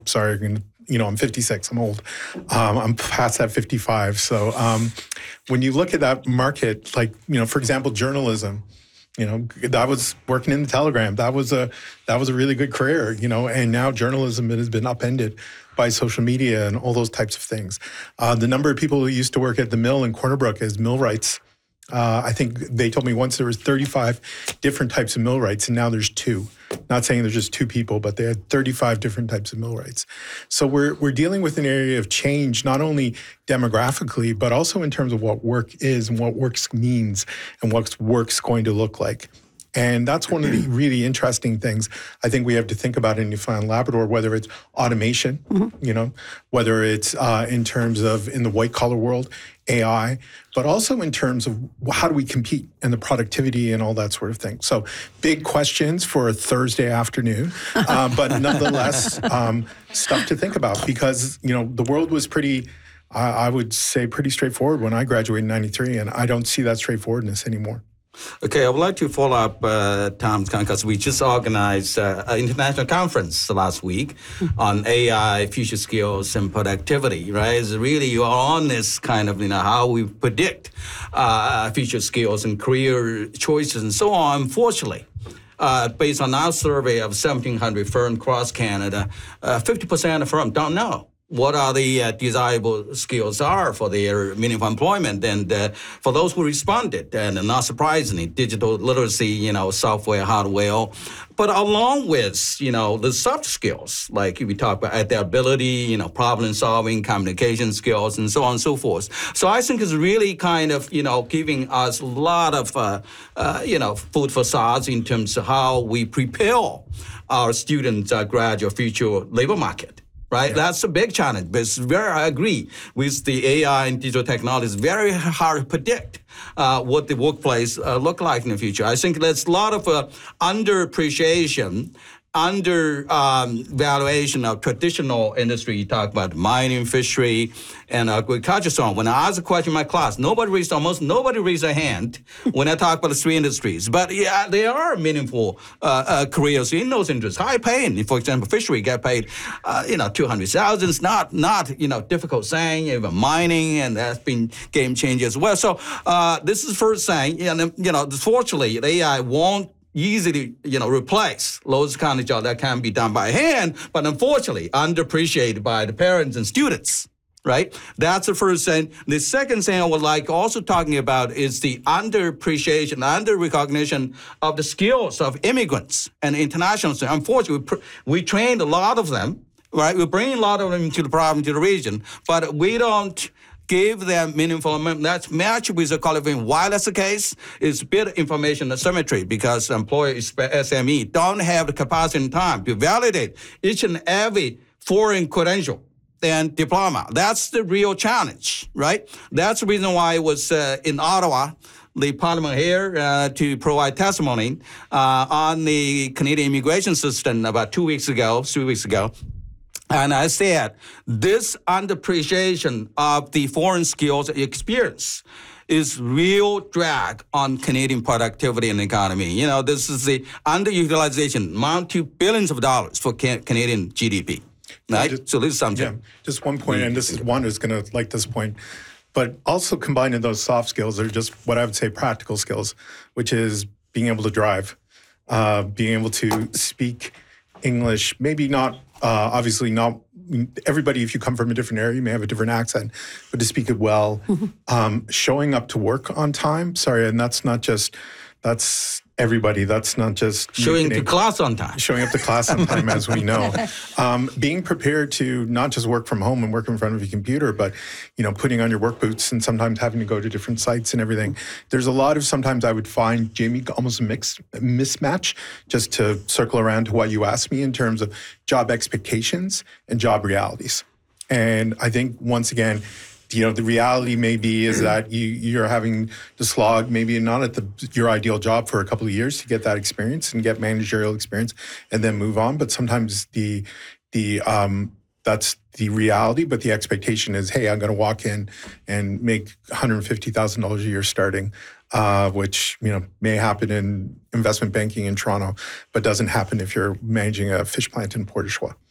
sorry, I'm 56. I'm old. I'm past that 55. So when you look at that market, like, for example, journalism, that was working in the Telegram. That was a really good career, and now journalism has been upended by social media and all those types of things. The number of people who used to work at the mill in Corner as millwrights, I think they told me once there was 35 different types of millwrights, and now there's 2. Not saying there's just 2 people, but they had 35 different types of millwrights. So we're dealing with an area of change, not only demographically, but also in terms of what work is and what work means and what work's going to look like. And that's one of the really interesting things I think we have to think about in Newfoundland Labrador, whether it's automation, whether it's in terms of in the white collar world, AI, but also in terms of how do we compete and the productivity and all that sort of thing. So big questions for a Thursday afternoon, but nonetheless, stuff to think about because, the world was pretty, I would say pretty straightforward when I graduated in 93, and I don't see that straightforwardness anymore. Okay, I would like to follow up, Tom, because we just organized an international conference last week on AI, future skills, and productivity, right? It's really you are on this kind of, how we predict future skills and career choices and so on. Unfortunately, based on our survey of 1,700 firms across Canada, 50% of firms don't know what are the desirable skills are for their meaningful employment. And for those who responded, and not surprisingly, digital literacy, software, hardware, but along with, the soft skills, like we talk about adaptability, problem solving, communication skills, and so on and so forth. So I think it's really kind of, giving us a lot of, food for thought in terms of how we prepare our students' graduate future labor market. Right, yeah. That's a big challenge. But I agree with the AI and digital technology. It's very hard to predict what the workplace look like in the future. I think there's a lot of underappreciation, valuation of traditional industry. You talk about mining, fishery, and agriculture. So on. When I ask a question in my class, almost nobody raised their hand when I talk about the 3 industries. But yeah, there are meaningful careers in those industries. High paying, for example, fishery get paid, 200,000. It's not difficult saying. Even mining, and that's been game changer as well. So this is the first thing. And fortunately, the AI won't easily, replace those kind of jobs that can be done by hand, but unfortunately underappreciated by the parents and students, right? That's the first thing. The second thing I would like also talking about is the underappreciation, under-recognition of the skills of immigrants and internationals. Unfortunately, we trained a lot of them, right? We bring a lot of them to the province, to the region, but we don't give them meaningful employment. That's matched with the qualification. Why that's the case is bit information asymmetry because employers, SME, don't have the capacity and time to validate each and every foreign credential and diploma. That's the real challenge, right? That's the reason why I was in Ottawa, the parliament here, to provide testimony on the Canadian immigration system about 3 weeks ago. And I said, this underappreciation of the foreign skills experience is real drag on Canadian productivity and economy. This is the underutilization, amount to billions of dollars for Canadian GDP. Right? So this is something. Yeah, just one point, and this is one who's going to like this point, but also combining those soft skills are just what I would say practical skills, which is being able to drive, being able to speak English, maybe not, obviously not everybody, if you come from a different area, you may have a different accent, but to speak it well, showing up to work on time. Sorry, and that's everybody. That's not just showing up to class on time. Showing up to class on time, as we know. Being prepared to not just work from home and work in front of your computer, but putting on your work boots and sometimes having to go to different sites and everything. There's a lot of sometimes I would find, Jamie, almost a mismatch, just to circle around to what you asked me in terms of job expectations and job realities. And I think once again, the reality may be is that you're having to slog maybe not at your ideal job for a couple of years to get that experience and get managerial experience and then move on. But sometimes that's the reality, but the expectation is, hey, I'm going to walk in and make $150,000 a year starting, which may happen in investment banking in Toronto, but doesn't happen if you're managing a fish plant in Port au Choix.